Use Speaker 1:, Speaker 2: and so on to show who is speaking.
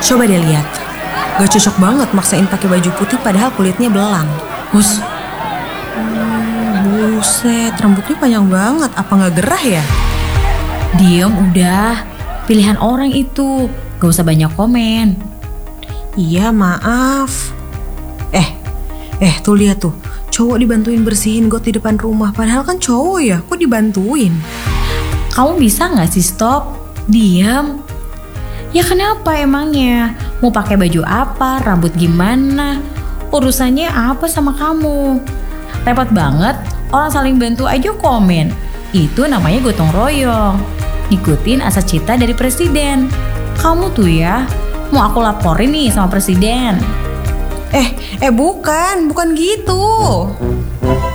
Speaker 1: Coba deh lihat. Gak cocok banget maksain pakai baju putih padahal kulitnya belang.
Speaker 2: Hus,
Speaker 1: Buset, rambutnya panjang banget. Apa gak gerah ya?
Speaker 2: diem udah. Pilihan orang itu, gak usah banyak komen.
Speaker 1: Iya, maaf. Tuh lihat tuh. Cowok dibantuin bersihin got di depan rumah. Padahal kan cowok ya, kok dibantuin?
Speaker 2: Kamu bisa gak sih stop? Diam. Ya kenapa emangnya? Mau pakai baju apa? Rambut gimana? Urusannya apa sama kamu? Repot banget, orang saling bantu aja komen. Itu namanya gotong royong. Ikutin asa cita dari presiden. Kamu tuh ya, mau aku laporin nih sama presiden.
Speaker 1: Bukan gitu.